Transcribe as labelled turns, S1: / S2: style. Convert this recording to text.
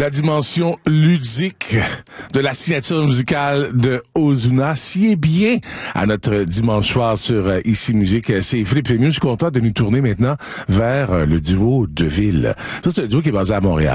S1: La dimension ludique de la signature musicale de Ozuna sied bien à notre dimanche soir sur Ici Musique. C'est Philippe Fémieux. Je suis content de nous tourner maintenant vers le duo Deville. Ça, c'est un duo qui est basé à Montréal.